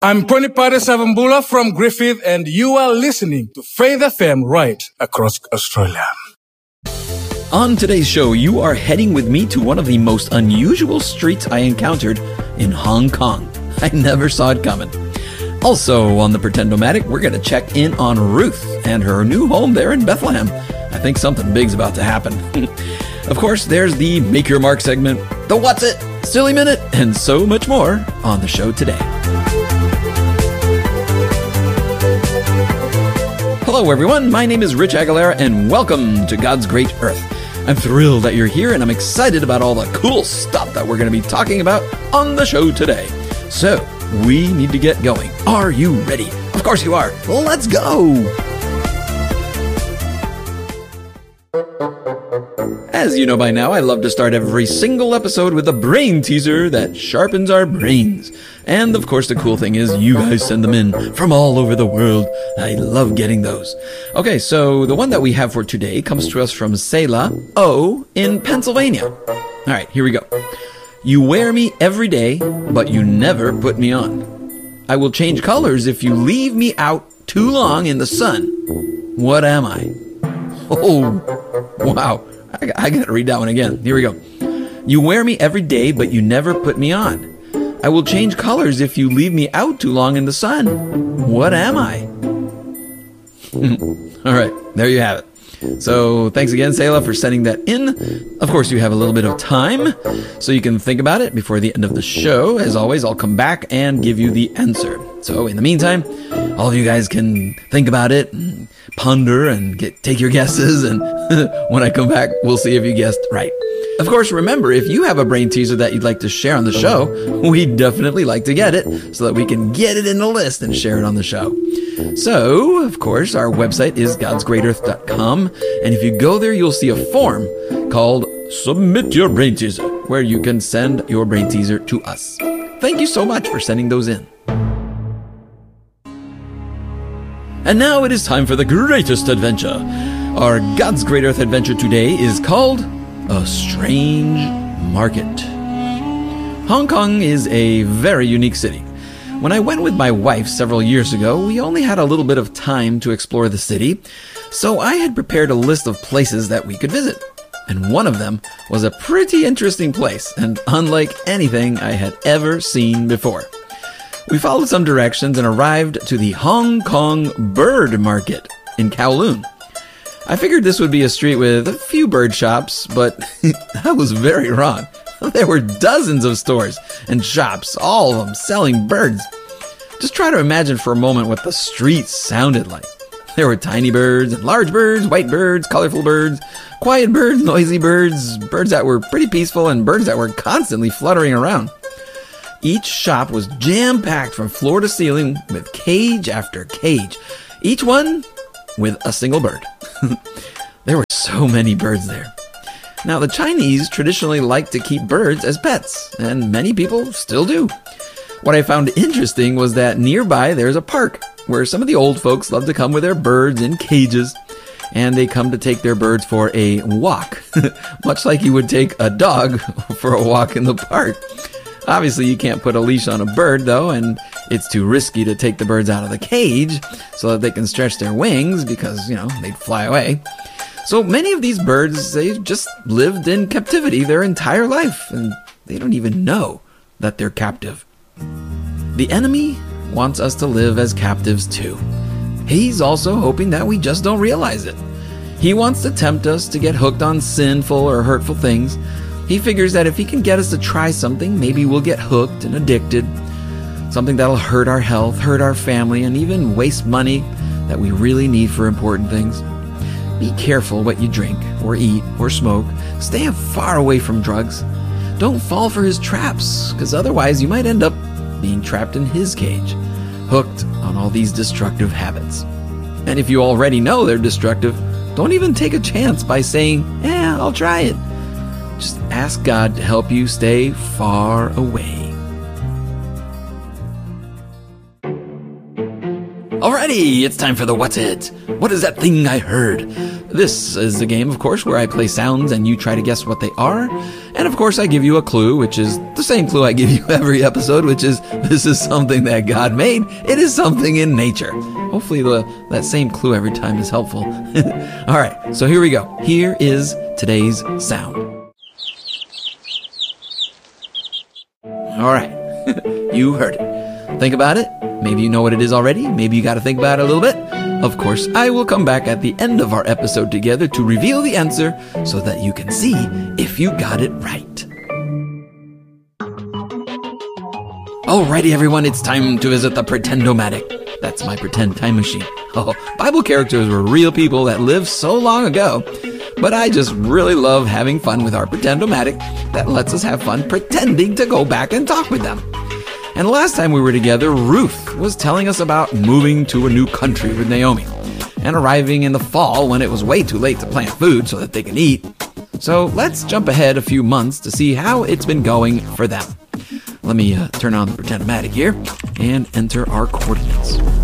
I'm Ponipare Savambula from Griffith, and you are listening to Faith FM right across Australia. On today's show, you are heading with me to one of the most unusual streets I encountered in Hong Kong. I never saw it coming. Also, on the Pretend-O-Matic, we're going to check in on Ruth and her new home there in Bethlehem. I think something big's about to happen. Of course, there's the Make Your Mark segment, the What's It, Silly Minute, and so much more on the show today. Hello everyone, my name is Rich Aguilera and welcome to God's Great Earth. I'm thrilled that you're here and I'm excited about all the cool stuff that we're going to be talking about on the show today. So, we need to get going. Are you ready? Of course you are. Let's go! As you know by now, I love to start every single episode with a brain teaser that sharpens our brains. And of course, the cool thing is you guys send them in from all over the world. I love getting those. Okay, so the one that we have for today comes to us from Selah O in Pennsylvania. All right, here we go. You wear me every day, but you never put me on. I will change colors if you leave me out too long in the sun. What am I? Oh, wow. I gotta read that one again. Here we go. You wear me every day, but you never put me on. I will change colors if you leave me out too long in the sun. What am I? All right, there you have it. So thanks again, Selah, for sending that in. Of course, you have a little bit of time, so you can think about it before the end of the show. As always, I'll come back and give you the answer. So in the meantime, all of you guys can think about it, and ponder, and take your guesses, and when I come back, we'll see if you guessed right. Of course, remember, if you have a brain teaser that you'd like to share on the show, we'd definitely like to get it so that we can get it in the list and share it on the show. So, of course, our website is godsgreatearth.com, and if you go there, you'll see a form called Submit Your Brain Teaser, where you can send your brain teaser to us. Thank you so much for sending those in. And now it is time for the greatest adventure. Our God's Great Earth adventure today is called A Strange Market. Hong Kong is a very unique city. When I went with my wife several years ago, we only had a little bit of time to explore the city, so I had prepared a list of places that we could visit. And one of them was a pretty interesting place, and unlike anything I had ever seen before. We followed some directions and arrived to the Hong Kong Bird Market in Kowloon. I figured this would be a street with a few bird shops, but I was very wrong. There were dozens of stores and shops, all of them selling birds. Just try to imagine for a moment what the streets sounded like. There were tiny birds and large birds, white birds, colorful birds, quiet birds, noisy birds, birds that were pretty peaceful, and birds that were constantly fluttering around. Each shop was jam-packed from floor to ceiling with cage after cage, each one with a single bird. There were so many birds there. Now, the Chinese traditionally like to keep birds as pets, and many people still do. What I found interesting was that nearby there's a park where some of the old folks love to come with their birds in cages, and they come to take their birds for a walk, much like you would take a dog for a walk in the park. Obviously, you can't put a leash on a bird, though, and it's too risky to take the birds out of the cage so that they can stretch their wings because, they'd fly away. So many of these birds, they just lived in captivity their entire life, and they don't even know that they're captive. The enemy wants us to live as captives, too. He's also hoping that we just don't realize it. He wants to tempt us to get hooked on sinful or hurtful things. He figures that if he can get us to try something, maybe we'll get hooked and addicted. Something that'll hurt our health, hurt our family, and even waste money that we really need for important things. Be careful what you drink, or eat, or smoke. Stay far away from drugs. Don't fall for his traps, because otherwise you might end up being trapped in his cage, hooked on all these destructive habits. And if you already know they're destructive, don't even take a chance by saying, I'll try it. Just ask God to help you stay far away. Alrighty, it's time for the What's It? What is that thing I heard? This is a game, of course, where I play sounds and you try to guess what they are. And of course, I give you a clue, which is the same clue I give you every episode, which is this is something that God made. It is something in nature. Hopefully that same clue every time is helpful. All right, so here we go. Here is today's sound. All right, you heard it. Think about it. Maybe you know what it is already. Maybe you got to think about it a little bit. Of course, I will come back at the end of our episode together to reveal the answer so that you can see if you got it right. Alrighty, everyone, it's time to visit the Pretend-O-Matic. That's my pretend time machine. Oh, Bible characters were real people that lived so long ago. But I just really love having fun with our Pretend-O-Matic that lets us have fun pretending to go back and talk with them. And last time we were together, Ruth was telling us about moving to a new country with Naomi and arriving in the fall when it was way too late to plant food so that they can eat. So let's jump ahead a few months to see how it's been going for them. Let me turn on the Pretend-O-Matic here and enter our coordinates.